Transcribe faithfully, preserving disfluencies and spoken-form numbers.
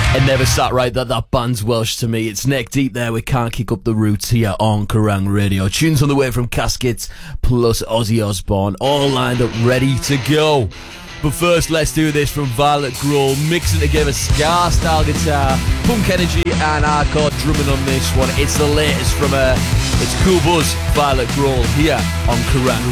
It never sat right that that band's Welsh to me. It's neck deep there. We can't kick up the roots here on Kerrang Radio. Tunes on the way from Caskets plus Ozzy Osbourne, all lined up, ready to go. But first, let's do this from Violet Grohl, mixing together ska style guitar, punk energy, and hardcore drumming on this one. It's the latest from uh, it's Cool Buzz, Violet Grohl here on Kerrang Radio.